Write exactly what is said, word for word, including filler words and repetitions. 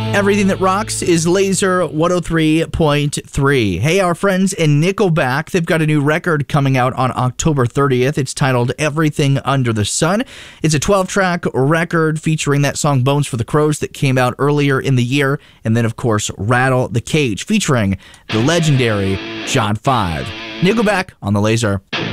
Everything that rocks is Laser one oh three point three. Hey, our friends in Nickelback, they've got a new record coming out on October thirtieth. It's titled Everything Under the Sun. It's a twelve-track record featuring that song Bones for the Crows that came out earlier in the year, and then, of course, Rattle the Cage featuring the legendary John five. Nickelback on the Laser.